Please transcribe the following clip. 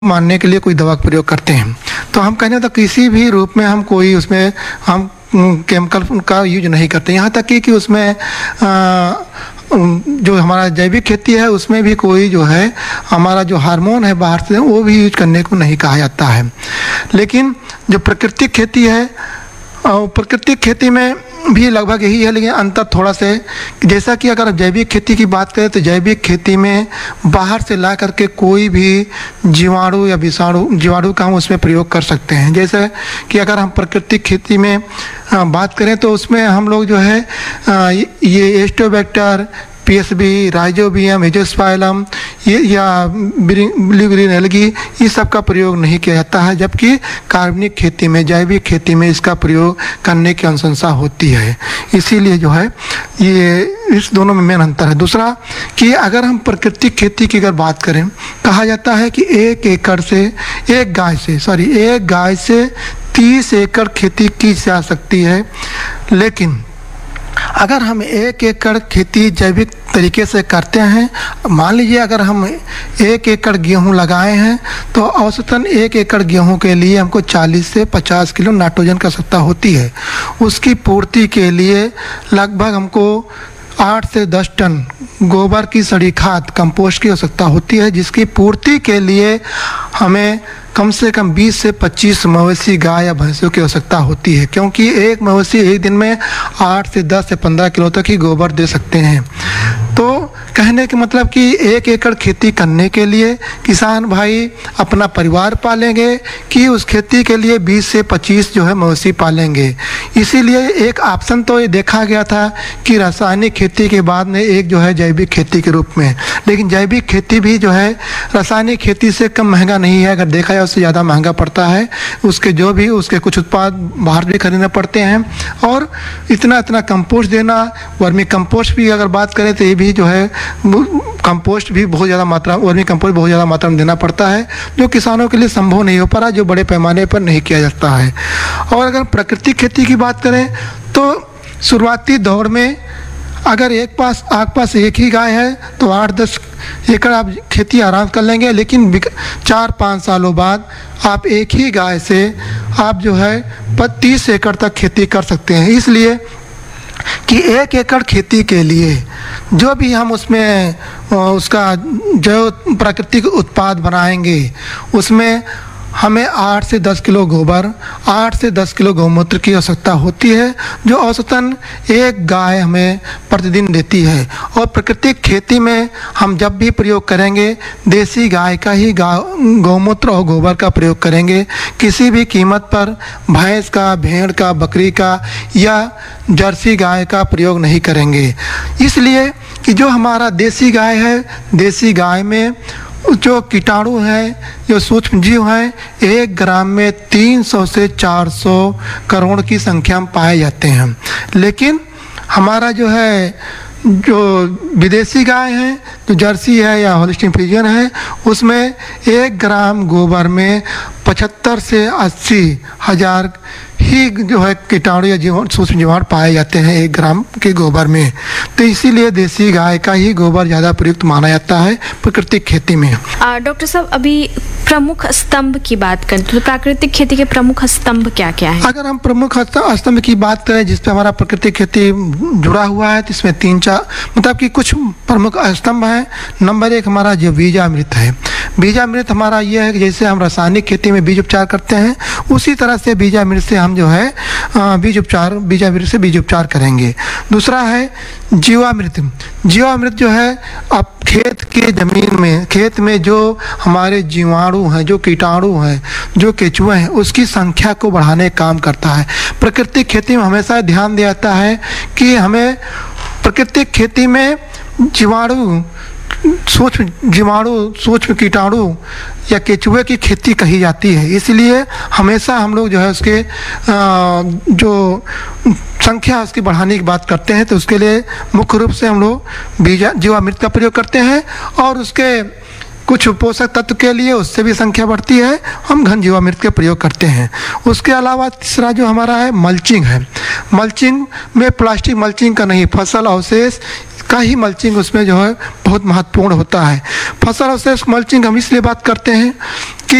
मारने के लिए कोई दवा का प्रयोग करते हैं। तो हम कहने तो किसी भी रूप में हम कोई उसमें हम केमिकल का यूज नहीं करते। यहाँ तक कि उसमें जो हमारा जैविक खेती है उसमें भी कोई जो है हमारा जो हार्मोन है बाहर से वो भी यूज करने को नहीं कहा जाता है। लेकिन जो प्राकृतिक खेती है और प्राकृतिक खेती में भी लगभग यही है, लेकिन अंतर थोड़ा सा है। जैसा कि अगर जैविक खेती की बात करें तो जैविक खेती में बाहर से ला करके कोई भी जीवाणु या जीवाणु का हम उसमें प्रयोग कर सकते हैं। जैसे कि अगर हम प्राकृतिक खेती में बात करें तो उसमें हम लोग जो है ये एस्टोबैक्टर, पीएसबी, राइजोबियम, एजोस्पाइलम ये या ब्लू ग्रीन एल्गी ये सब का प्रयोग नहीं किया जाता है, जबकि कार्बनिक खेती में जैविक खेती में इसका प्रयोग करने की अनुशंसा होती है। इसीलिए जो है ये इस दोनों में मेन अंतर है। दूसरा कि अगर हम प्राकृतिक खेती की अगर बात करें, कहा जाता है कि एक गाय से 30 एकड़ खेती की जा सकती है। लेकिन अगर हम 1 एकड़ खेती जैविक तरीके से करते हैं, मान लीजिए अगर हम 1 एकड़ गेहूं लगाए हैं तो औसतन 1 एकड़ गेहूं के लिए हमको 40 से 50 किलो नाइट्रोजन की आवश्यकता होती है। उसकी पूर्ति के लिए लगभग हमको 8 से 10 टन गोबर की सड़ी खाद कंपोस्ट की आवश्यकता होती है, जिसकी पूर्ति के लिए हमें कम से कम 20 से 25 मवेशी गाय या भैंसों की आवश्यकता होती है, क्योंकि एक मवेशी एक दिन में 8 से 10 से 15 किलो तक ही गोबर दे सकते हैं। तो कहने के मतलब कि 1 एकड़ खेती करने के लिए किसान भाई अपना परिवार पालेंगे कि उस खेती के लिए 20 से 25 जो है मवेशी पालेंगे। इसीलिए एक ऑप्शन तो ये देखा गया था कि रासायनिक खेती के बाद में एक जो है जैविक खेती के रूप में, लेकिन जैविक खेती भी जो है रासायनिक खेती से कम महंगा नहीं है। अगर देखा जाए उससे ज़्यादा महंगा पड़ता है। उसके कुछ उत्पाद बाहर भी खरीदने पड़ते हैं और इतना कंपोस्ट देना, वर्मी कंपोस्ट भी अगर बात करें तो ये भी जो है कंपोस्ट भी बहुत ज़्यादा मात्रा वर्मी कंपोस्ट बहुत ज़्यादा मात्रा में देना पड़ता है, जो किसानों के लिए संभव नहीं हो पा रहा, जो बड़े पैमाने पर नहीं किया जाता है। और अगर प्राकृतिक खेती की बात करें तो शुरुआती दौर में अगर आपके पास एक ही गाय है तो 8-10 एकड़ आप खेती आराम कर लेंगे, लेकिन 4-5 सालों बाद आप एक ही गाय से आप जो है 30 एकड़ तक खेती कर सकते हैं। इसलिए कि 1 एकड़ खेती के लिए जो भी हम उसमें उसका जो प्राकृतिक उत्पाद बनाएंगे उसमें हमें 8 से 10 किलो गोबर, 8 से 10 किलो गौमूत्र की आवश्यकता होती है, जो औसतन एक गाय हमें प्रतिदिन देती है। और प्राकृतिक खेती में हम जब भी प्रयोग करेंगे देसी गाय का ही गौमूत्र और गोबर का प्रयोग करेंगे। किसी भी कीमत पर भैंस का, भेड़ का, बकरी का या जर्सी गाय का प्रयोग नहीं करेंगे। इसलिए कि जो हमारा देसी गाय है, देसी गाय में जो कीटाणु हैं, जो सूक्ष्म जीव हैं, 1 ग्राम में 300 से 400 करोड़ की संख्या में पाए जाते हैं। लेकिन हमारा जो है जो विदेशी गाय है, जो जर्सी है या होल्स्टीन फ्रीजियन है, उसमें 1 ग्राम गोबर में 75 से 80 हजार ही जो है कीटाणु या सूक्ष्म जीवाणु पाए जाते हैं 1 ग्राम के गोबर में। तो इसीलिए देसी गाय का ही गोबर ज़्यादा प्रयुक्त माना जाता है प्राकृतिक खेती में। डॉक्टर साहब, अभी प्रमुख स्तंभ की बात करें तो प्राकृतिक खेती के प्रमुख स्तंभ क्या क्या है? अगर हम प्रमुख स्तंभ की बात करें जिस पे हमारा प्राकृतिक खेती जुड़ा हुआ है, तो इसमें 3-4 मतलब कि कुछ प्रमुख स्तंभ हैं। नंबर 1 हमारा जो बीजामृत है। बीजामृत हमारा ये है कि जैसे हम रासायनिक खेती में बीज उपचार करते हैं, उसी तरह से बीजामृत से हम जो है बीजामृत से बीज उपचार करेंगे। दूसरा है जीवामृत। जीवामृत जो है आप खेत के जमीन में, खेत में जो हमारे जीवाणु हैं, जो कीटाणु हैं, जो केचुए हैं, उसकी संख्या को बढ़ाने का काम करता है। प्राकृतिक खेती में हमेशा ध्यान दिया जाता है कि हमें प्राकृतिक खेती में सूक्ष्म कीटाणु या केचुए की खेती कही जाती है। इसलिए हमेशा हम लोग जो है उसके जो संख्या उसकी बढ़ाने की बात करते हैं, तो उसके लिए मुख्य रूप से हम लोग जीवामृत का प्रयोग करते हैं और उसके कुछ पोषक तत्व के लिए उससे भी संख्या बढ़ती है, हम घन जीवामृत का प्रयोग करते हैं। उसके अलावा तीसरा जो हमारा है मल्चिंग है। मल्चिंग में प्लास्टिक मल्चिंग का नहीं, फसल अवशेष का ही मल्चिंग उसमें जो है बहुत महत्वपूर्ण होता है। फसल अवशेष मल्चिंग हम इसलिए बात करते हैं कि